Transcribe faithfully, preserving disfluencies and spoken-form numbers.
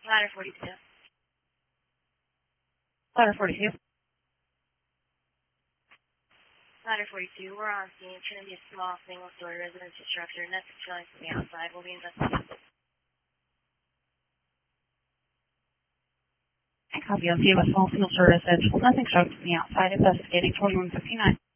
Ladder forty-two. Ladder forty-two. Ladder forty-two, we're on scene. It's going to be a small single-story residential structure. Next showing from the outside. We'll be investigating. Copy of you, a small single story residential. Nothing showing from the outside. Investigating twenty-one fifty-nine.